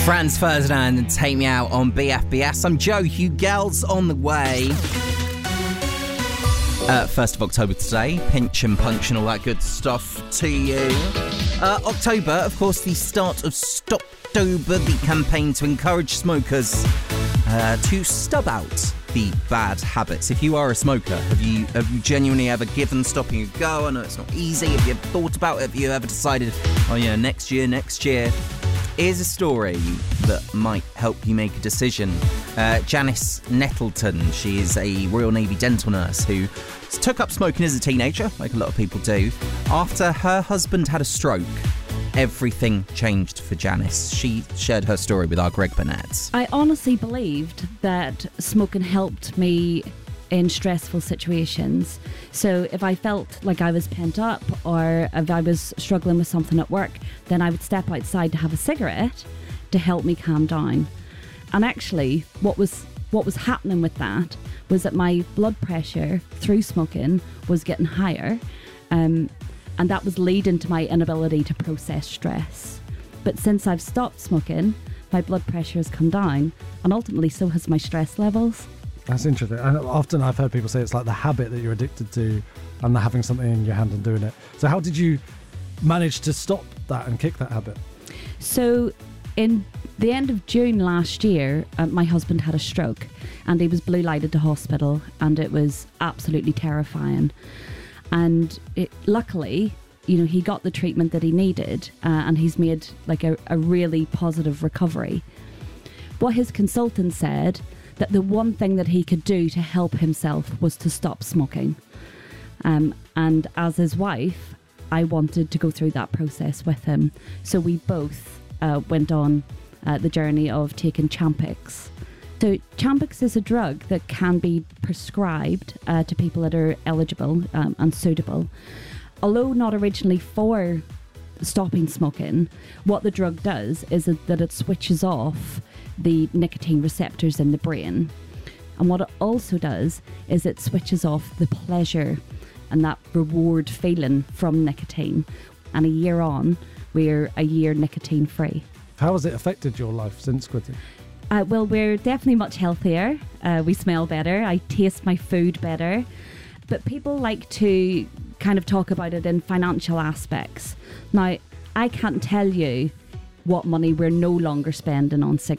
Franz Ferdinand and Take Me Out on BFBS. I'm Joe Hugel's on the way. 1st of October today. Pinch and punch and all that good stuff to you. October, of course, the start of Stoptober, the campaign to encourage smokers to stub out the bad habits. If you are a smoker, have you genuinely ever given stopping a go? I know it's not easy. Have you ever thought about it? Have you ever decided, oh yeah, next year? Here's a story that might help you make a decision. Janice Nettleton, she is a Royal Navy dental nurse who took up smoking as a teenager, like a lot of people do. After her husband had a stroke, everything changed for Janice. She shared her story with our Greg Burnett. I honestly believed that smoking helped me in stressful situations. So if I felt like I was pent up or if I was struggling with something at work, then I would step outside to have a cigarette to help me calm down. And actually what was happening with that was that my blood pressure through smoking was getting higher, and that was leading to my inability to process stress. But since I've stopped smoking, my blood pressure has come down, and ultimately so has my stress levels. That's interesting. And often I've heard people say it's like the habit that you're addicted to and the having something in your hand and doing it. So how did you manage to stop that and kick that habit? So in the end of June last year, my husband had a stroke and he was blue lighted to hospital, and it was absolutely terrifying. And luckily, he got the treatment that he needed, and he's made like a really positive recovery. What his consultant said, that the one thing that he could do to help himself was to stop smoking. And as his wife, I wanted to go through that process with him. So we both went on the journey of taking Champix. So Champix is a drug that can be prescribed to people that are eligible and suitable. Although not originally for stopping smoking, what the drug does is that it switches off the nicotine receptors in the brain. And what it also does is it switches off the pleasure and that reward feeling from nicotine. And a year on, we're a year nicotine free. How has it affected your life since quitting? Well, we're definitely much healthier. We smell better. I taste my food better. But people like to kind of talk about it in financial aspects. Now, I can't tell you what money we're no longer spending on cigarettes.